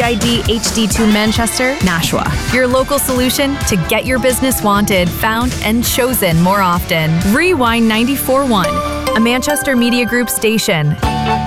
ID HD2 Manchester, Nashua. Your local solution to get your business wanted, found, and chosen more often. Rewind 94.1, a Manchester Media Group station.